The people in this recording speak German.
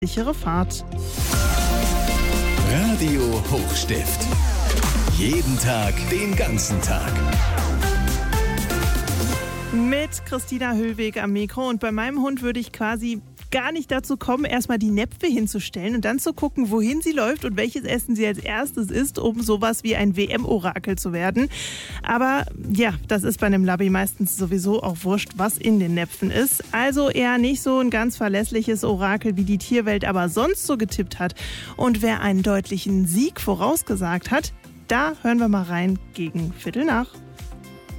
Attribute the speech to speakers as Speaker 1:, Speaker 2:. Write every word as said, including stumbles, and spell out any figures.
Speaker 1: Sichere Fahrt.
Speaker 2: Radio Hochstift. Jeden Tag, den ganzen Tag.
Speaker 1: Mit Christina Höllweg am Mikro. Und bei meinem Hund würde ich quasi gar nicht dazu kommen, erstmal die Näpfe hinzustellen und dann zu gucken, wohin sie läuft und welches Essen sie als erstes isst, um sowas wie ein W M-Orakel zu werden. Aber ja, das ist bei einem Labby meistens sowieso auch wurscht, was in den Näpfen ist. Also eher nicht so ein ganz verlässliches Orakel, wie die Tierwelt aber sonst so getippt hat. Und wer einen deutlichen Sieg vorausgesagt hat, da hören wir mal rein gegen Viertel nach.